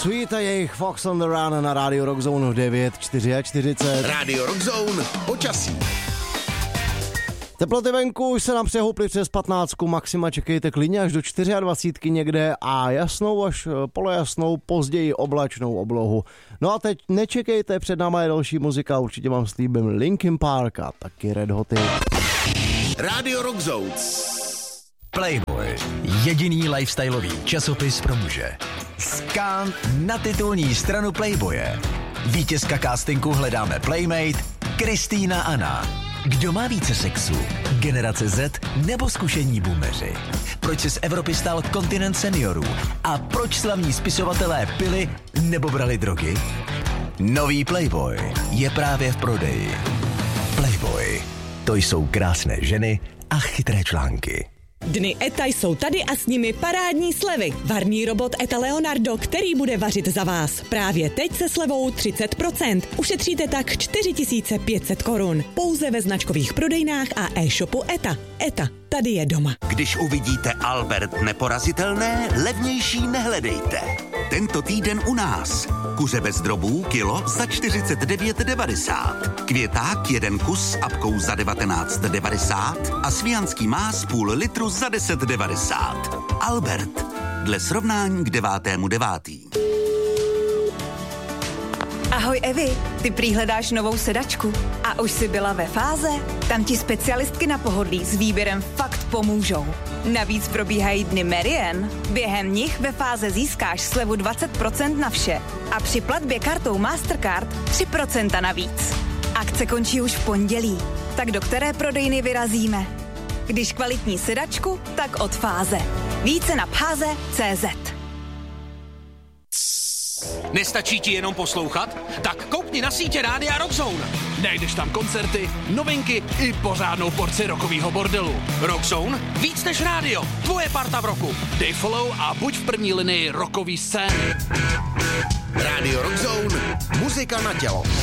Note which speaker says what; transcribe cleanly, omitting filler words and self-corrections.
Speaker 1: Sweet a jejich Fox on the Run na Radio Rock Zone 9:44.
Speaker 2: Radio Rock Zone, počasí.
Speaker 1: Teploty venku už se nám přehouply přes 15, maxima čekejte klidně až do 24 někde a jasnou až polojasnou, později oblačnou oblohu. No a teď nečekejte, před náma je další muzika, určitě vám slíbím Linkin Park a taky Red Hoty.
Speaker 2: Radio Rock Zone.
Speaker 3: Playboy, jediný lifestyleový časopis pro muže. Skán na titulní stranu Playboye. Vítězka castingu Hledáme Playmate, Kristýna Anna. Kdo má více sexu? Generace Z nebo zkušení boomeři? Proč se z Evropy stal kontinent seniorů? A proč slavní spisovatelé pili nebo brali drogy? Nový Playboy je právě v prodeji. Playboy, to jsou krásné ženy a chytré články.
Speaker 4: Dny ETA jsou tady a s nimi parádní slevy. Varný robot ETA Leonardo, který bude vařit za vás. Právě teď se slevou 30%. Ušetříte tak 4500 korun. Pouze ve značkových prodejnách a e-shopu ETA. ETA, tady je doma.
Speaker 5: Když uvidíte Albert neporazitelné, levnější nehledejte. Tento týden u nás. Kuře bez drobů kilo za 49,90. Květák 1 kus s apkou za 19,90 a svijanský más půl litru za 10,90. Albert. Dle srovnání k 9.9.
Speaker 6: Ahoj Evi, ty prý hledáš novou sedačku. A už jsi byla ve Fáze? Tam ti specialistky na pohodlí s výběrem fakt pomůžou. Navíc probíhají dny Merian. Během nich ve Fáze získáš slevu 20% na vše. A při platbě kartou Mastercard 3% navíc. Akce končí už v pondělí. Tak do které prodejny vyrazíme? Když kvalitní sedačku, tak od Fáze. Více na phaze.cz.
Speaker 7: Nestačí ti jenom poslouchat? Tak koukni na sítě Rádia Rock Zone. Najdeš tam koncerty, novinky i pořádnou porci rockovýho bordelu. Rock Zone? Víc než rádio. Tvoje parta v roku. Dej follow a buď v první linii rockový scény.
Speaker 2: Radio Rock Zone, muzika na tělo.